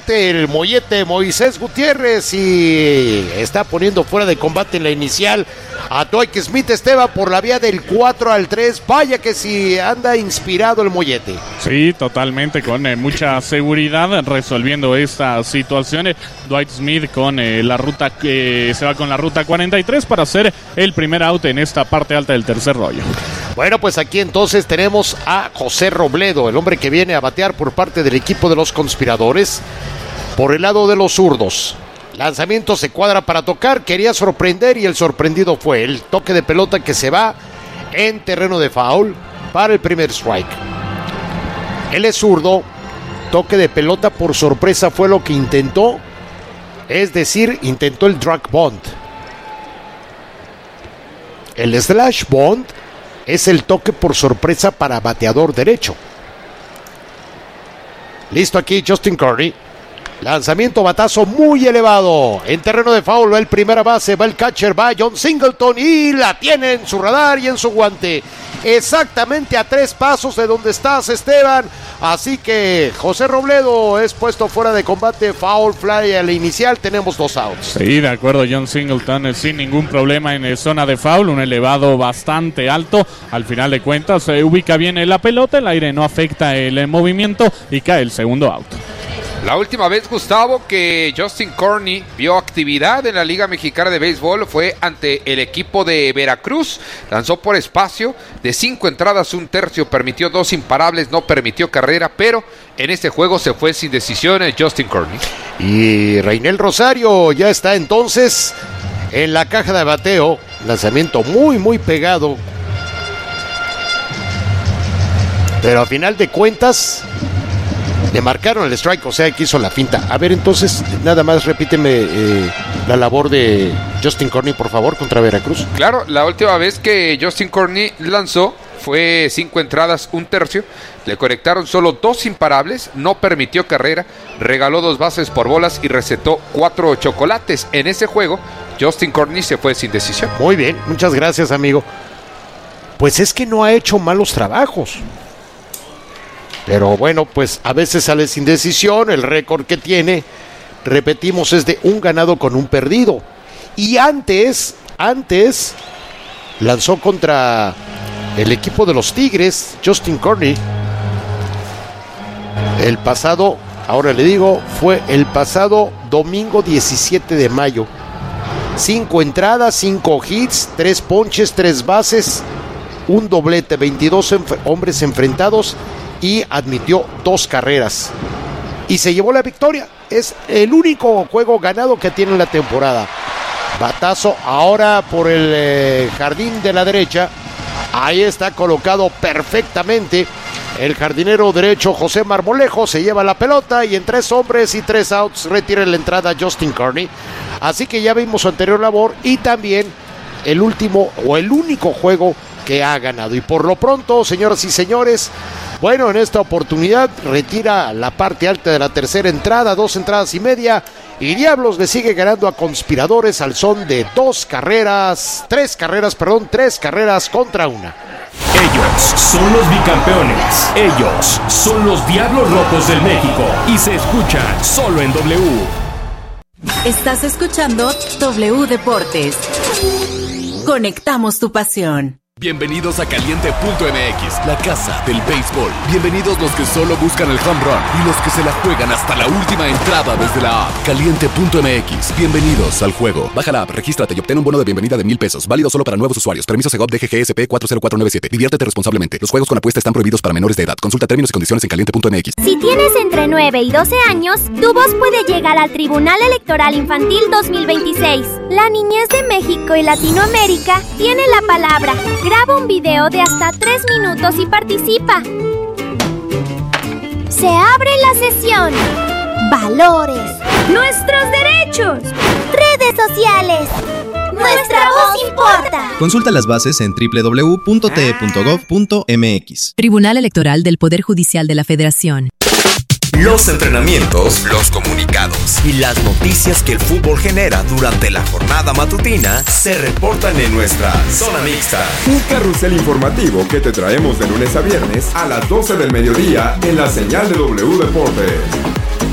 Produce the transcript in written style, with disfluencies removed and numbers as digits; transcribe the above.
combate el mollete Moisés Gutiérrez y está poniendo fuera de combate en la inicial a Dwight Smith, Esteban, por la vía del 4-3. Vaya que si anda inspirado el mollete. Sí, totalmente, con mucha seguridad resolviendo estas situaciones. Dwight Smith con la ruta que se va con la ruta 43 para hacer el primer out en esta parte alta del tercer rollo. Bueno, pues aquí entonces tenemos a José Robledo, el hombre que viene a batear por parte del equipo de los conspiradores por el lado de los zurdos. Lanzamiento, se cuadra para tocar, quería sorprender y el sorprendido fue el toque de pelota que se va en terreno de foul para el primer strike. Él es zurdo, toque de pelota por sorpresa fue lo que intentó, es decir, intentó el drag bunt. El slash bunt es el toque por sorpresa para bateador derecho. Listo aquí Justin Kearney. Lanzamiento, batazo muy elevado. En terreno de foul va el primera base, va el catcher, va John Singleton y la tiene en su radar y en su guante. Exactamente a 3 pasos de donde estás, Esteban. Así que José Robledo es puesto fuera de combate, foul fly al inicial, tenemos 2 outs. Sí, de acuerdo, John Singleton sin ningún problema en zona de foul, un elevado bastante alto. Al final de cuentas se ubica bien en la pelota, el aire no afecta el movimiento y cae el segundo out. La última vez, Gustavo, que Justin Kearney vio actividad en la Liga Mexicana de Béisbol fue ante el equipo de Veracruz. Lanzó por espacio de 5 entradas, 1/3, permitió 2 imparables, no permitió carrera, pero en este juego se fue sin decisiones Justin Kearney. Y Reinel Rosario ya está entonces en la caja de bateo. Lanzamiento muy pegado. Pero a final de cuentas le marcaron el strike, o sea que hizo la finta. A ver, entonces, nada más repíteme la labor de Justin Kearney, por favor, contra Veracruz. Claro, la última vez que Justin Kearney lanzó fue 5 entradas, 1/3. Le conectaron solo 2 imparables, no permitió carrera, regaló 2 bases por bolas y recetó 4 chocolates. En ese juego, Justin Kearney se fue sin decisión. Muy bien, muchas gracias, amigo. Pues es que no ha hecho malos trabajos. Pero bueno, pues a veces sale sin decisión. El récord que tiene, repetimos, es de 1 ganado con 1 perdido. Y antes lanzó contra el equipo de los Tigres, Justin Kearney. El pasado, ahora le digo, fue el pasado domingo 17 de mayo. 5 entradas, 5 hits, 3 ponches, 3 bases, 1 doblete, 22 hombres enfrentados y admitió 2 carreras y se llevó la victoria. Es el único juego ganado que tiene en la temporada. Batazo ahora por el jardín de la derecha. Ahí está colocado perfectamente el jardinero derecho José Marmolejo. Se lleva la pelota y en 3 hombres y 3 outs retira la entrada Justin Kearney. Así que ya vimos su anterior labor y también el último o el único juego que ha ganado. Y por lo pronto, señoras y señores, bueno, en esta oportunidad retira la parte alta de la tercera entrada, 2 entradas y media, y Diablos le sigue ganando a Conspiradores al son de 3 carreras contra 1. Ellos son los bicampeones. Ellos son los Diablos Rojos del México. Y se escuchan solo en W. Estás escuchando W Deportes. Conectamos tu pasión. Bienvenidos a Caliente.mx, la casa del béisbol. Bienvenidos los que solo buscan el home run y los que se la juegan hasta la última entrada desde la app. Caliente.mx, bienvenidos al juego. Baja la app, regístrate y obtén un bono de bienvenida de $1,000. Válido solo para nuevos usuarios. Permiso Segov DGGSP 40497. Diviértete responsablemente. Los juegos con apuesta están prohibidos para menores de edad. Consulta términos y condiciones en Caliente.mx. Si tienes entre 9 y 12 años, tu voz puede llegar al Tribunal Electoral Infantil 2026. La niñez de México y Latinoamérica tiene la palabra. Graba un video de hasta 3 minutos y participa. Se abre la sesión. Valores. Nuestros derechos. Redes sociales. Nuestra voz importa. Consulta las bases en www.te.gov.mx. Tribunal Electoral del Poder Judicial de la Federación. Los entrenamientos, los comunicados y las noticias que el fútbol genera durante la jornada matutina se reportan en nuestra Zona Mixta. Un carrusel informativo que te traemos de lunes a viernes a las 12 del mediodía en la señal de W Deportes.